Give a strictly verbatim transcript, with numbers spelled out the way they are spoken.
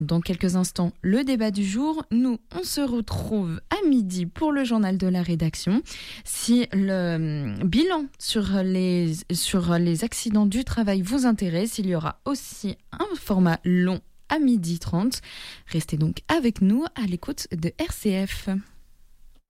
Dans quelques instants, le débat du jour. Nous, on se retrouve à midi pour le journal de la rédaction. Si le bilan sur les, sur les accidents du travail vous intéresse, il y aura aussi un format long à midi trente. Restez donc avec nous à l'écoute de R C F.